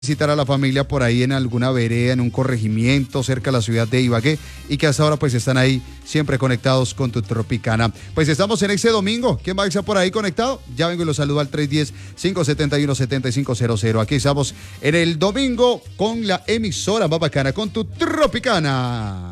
visitar a la familia por ahí en alguna vereda, en un corregimiento cerca de la ciudad de Ibagué y que hasta ahora pues están ahí siempre conectados con tu Tropicana. Pues estamos en este domingo. ¿Quién va a estar por ahí conectado? Ya vengo y lo saludo al 310-571-7500. Aquí estamos en el domingo con la emisora más bacana, con tu Tropicana.